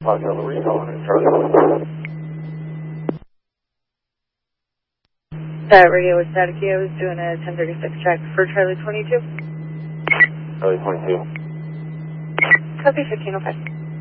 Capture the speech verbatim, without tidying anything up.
Hotel Marine on it, Charlie. That radio was static. I was doing a ten thirty-six check for Charlie twenty-two. Charlie twenty-two. Copy fifteen oh five.